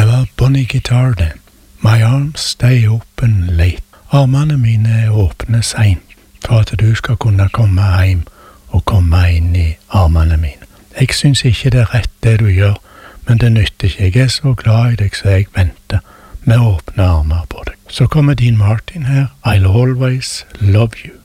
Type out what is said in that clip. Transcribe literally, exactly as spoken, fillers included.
Det var Bonnie Guitar, det. My arms stay open late. Armene mine er åpne seint, for at du skal kunne komme hjem og komme inn i armene mine. Jeg syns ikke det er rett det du gjør, men det nytter ikke. Jeg er så glad i deg, så jeg venter med åpne armer på deg. Så kommer Dean Martin her. I'll always love you.